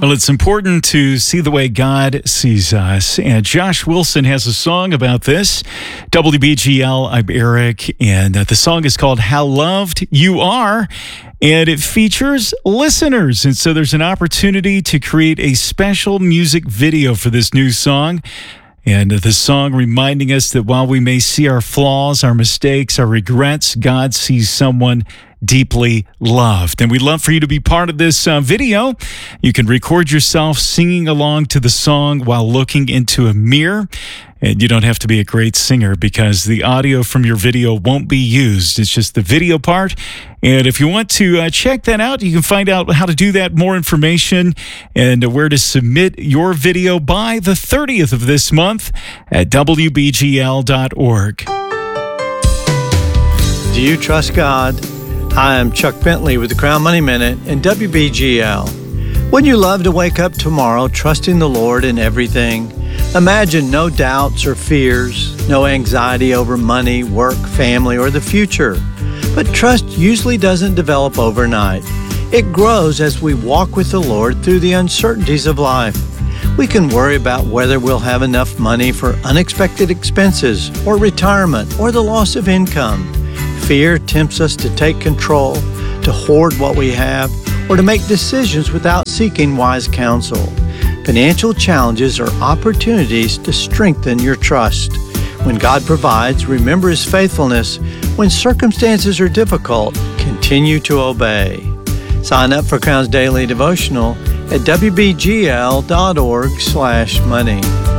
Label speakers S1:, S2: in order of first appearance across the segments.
S1: Well, it's important to see the way God sees us. And Josh Wilson has a song about this. WBGL, I'm Eric. And the song is called How Loved You Are. And it features listeners. And so there's an opportunity to create a special music video for this new song. And the song reminding us that while we may see our flaws, our mistakes, our regrets, God sees someone deeply loved. And we'd love for you to be part of this video. You can record yourself singing along to the song while looking into a mirror. And you don't have to be a great singer because the audio from your video won't be used. It's just the video part. And if you want to check that out, you can find out how to do that, more information, and where to submit your video by the 30th of this month at WBGL.org.
S2: Do you trust God? Hi, I'm Chuck Bentley with the Crown Money Minute and WBGL. Wouldn't you love to wake up tomorrow trusting the Lord in everything? Imagine no doubts or fears, no anxiety over money, work, family, or the future. But trust usually doesn't develop overnight. It grows as we walk with the Lord through the uncertainties of life. We can worry about whether we'll have enough money for unexpected expenses or retirement or the loss of income. Fear tempts us to take control, to hoard what we have, or to make decisions without seeking wise counsel. Financial challenges are opportunities to strengthen your trust. When God provides, remember His faithfulness. When circumstances are difficult, continue to obey. Sign up for Crown's Daily Devotional at WBGL.org/money.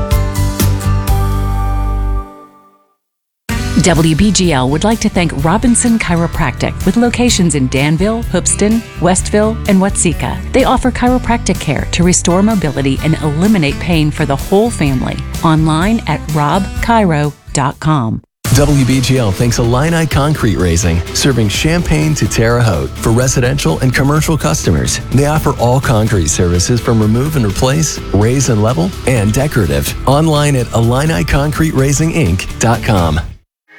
S3: WBGL would like to thank Robinson Chiropractic with locations in Danville, Hoopeston, Westville, and Watseka. They offer chiropractic care to restore mobility and eliminate pain for the whole family. Online at robchiro.com.
S4: WBGL thanks Illini Concrete Raising, serving Champaign to Terre Haute for residential and commercial customers. They offer all concrete services from remove and replace, raise and level, and decorative. Online at IlliniConcreteRaisingInc.com.